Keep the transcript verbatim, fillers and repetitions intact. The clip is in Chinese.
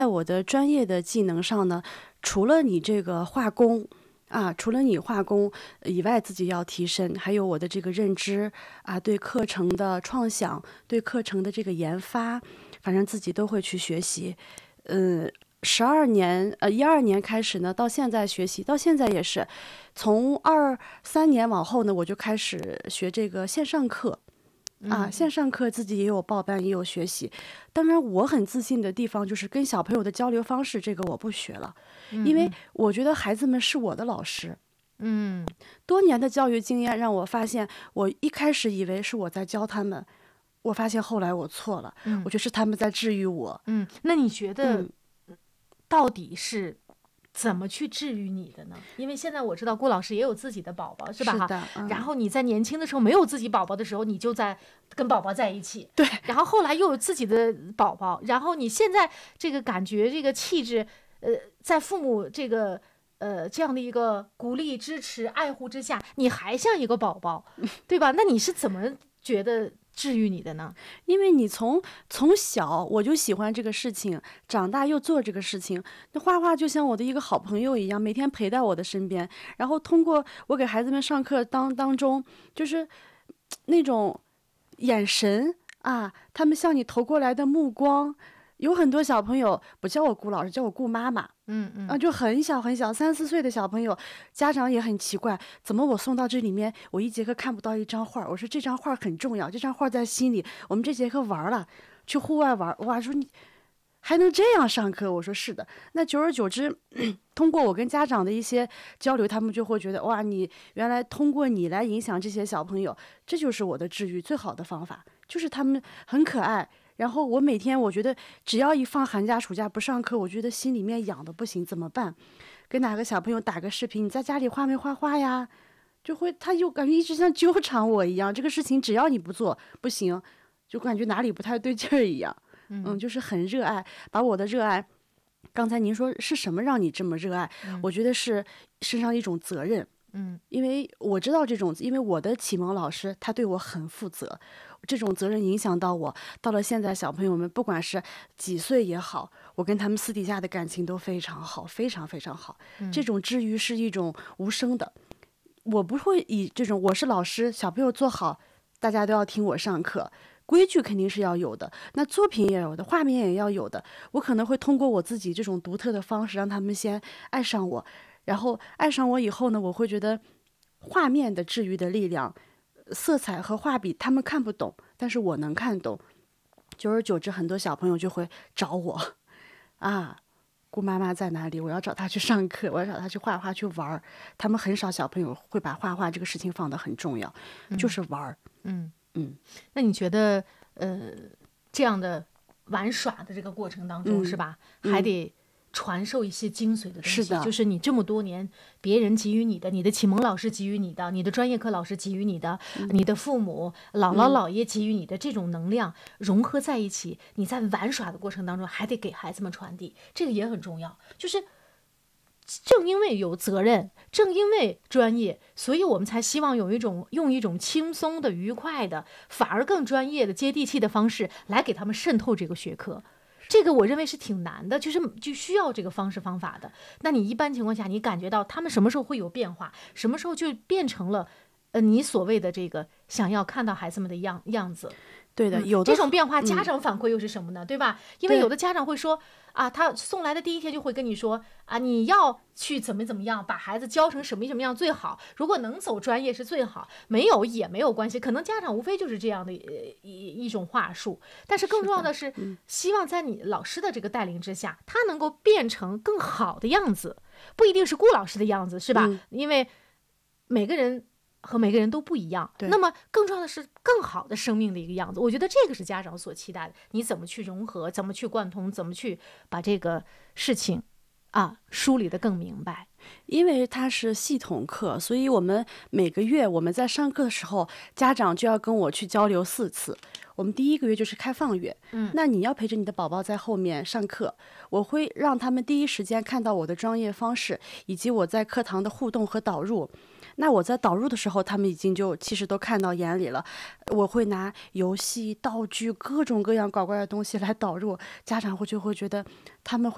在我的专业的技能上呢，除了你这个化工啊，除了你化工以外，自己要提升，还有我的这个认知啊，对课程的创想，对课程的这个研发，反正自己都会去学习。嗯，十二年，呃，一二年开始呢，到现在学习，到现在也是，从二三年往后呢，我就开始学这个线上课。啊，线上课自己也有报班，也有学习。当然，我很自信的地方就是跟小朋友的交流方式，这个我不学了，因为我觉得孩子们是我的老师。 嗯， 多年的教育经验让我发现，我一开始以为是我在教他们，我发现后来我错了，我觉得是他们在治愈我。 嗯，那你觉得嗯到底是怎么去治愈你的呢？因为现在我知道郭老师也有自己的宝宝，是吧？ 是的嗯然后你在年轻的时候没有自己宝宝的时候，你就在跟宝宝在一起。 对。 然后后来又有自己的宝宝，然后你现在这个感觉、这个气质，呃，在父母这个呃这样的一个鼓励、支持、爱护之下，你还像一个宝宝，对吧？那你是怎么觉得治愈你的呢？ 因为你从从小我就喜欢这个事情，长大又做这个事情。那画画就像我的一个好朋友一样，每天陪在我的身边。然后通过我给孩子们上课当当中，就是那种眼神啊，他们向你投过来的目光。有很多小朋友不叫我顾老师，叫我顾妈妈。 嗯嗯啊，就很小很小，三四岁的小朋友，家长也很奇怪，怎么我送到这里面，我一节课看不到一张画？我说这张画很重要，这张画在心里。我们这节课玩了，去户外玩，哇，说你还能这样上课？我说是的。那久而久之，通过我跟家长的一些交流，他们就会觉得，哇，你原来通过你来影响这些小朋友，这就是我的治愈最好的方法，就是他们很可爱。然后我每天我觉得只要一放寒假暑假不上课，我觉得心里面痒的不行，怎么办？跟哪个小朋友打个视频，你在家里画没画画呀？就会他就感觉一直像纠缠我一样，这个事情只要你不做不行，就感觉哪里不太对劲儿一样。嗯，就是很热爱，把我的热爱。刚才您说是什么让你这么热爱？ 嗯我觉得是身上一种责任。 嗯因为我知道这种，因为我的启蒙老师他对我很负责，这种责任影响到我。到了现在，小朋友们不管是几岁也好，我跟他们私底下的感情都非常好，非常非常好。这种治愈是一种无声的，我不会以这种我是老师，小朋友做好，大家都要听我上课。规矩肯定是要有的，那作品也有的，画面也要有的。我可能会通过我自己这种独特的方式，让他们先爱上我。然后爱上我以后呢，我会觉得画面的治愈的力量，色彩和画笔他们看不懂，但是我能看懂。久而久之，很多小朋友就会找我啊，顾妈妈在哪里？我要找她去上课，我要找她去画画去玩儿。他们很少小朋友会把画画这个事情放得很重要，就是玩儿。 嗯嗯， 那你觉得呃这样的玩耍的这个过程当中、 嗯是吧，还得传授一些精髓的东西， 是的就是你这么多年别人给予你的，你的启蒙老师给予你的，你的专业课老师给予你的，你的父母姥姥姥爷给予你的这种能量融合在一起，你在玩耍的过程当中还得给孩子们传递，这个也很重要。就是正因为有责任，正因为专业，所以我们才希望有一种用一种轻松的、愉快的，反而更专业的、接地气的方式来给他们渗透这个学科。这个我认为是挺难的，就是就需要这个方式方法的。那你一般情况下，你感觉到他们什么时候会有变化？什么时候就变成了呃你所谓的这个想要看到孩子们的样样子？ 对的， 嗯有的这种变化， 嗯家长反馈又是什么呢？对吧？因为对有的家长会说啊，他送来的第一天就会跟你说啊，你要去怎么怎么样，把孩子教成什么什么样最好。如果能走专业是最好，没有也没有关系。可能家长无非就是这样的呃一一种话术，但是更重要的是，希望在你老师的这个带领之下，他能够变成更好的样子，不一定是顾老师的样子，是吧？ 嗯因为每个人和每个人都不一样， 对那么更重要的是更好的生命的一个样子。我觉得这个是家长所期待的。你怎么去融合，怎么去贯通，怎么去把这个事情啊梳理得更明白。 因为它是系统课，所以我们每个月我们在上课的时候，家长就要跟我去交流四次。我们第一个月就是开放月，嗯，那你要陪着你的宝宝在后面上课，我会让他们第一时间看到我的专业方式，以及我在课堂的互动和导入。那我在导入的时候，他们已经就其实都看到眼里了。我会拿游戏、道具、各种各样搞怪的东西来导入，家长会就会觉得他们会。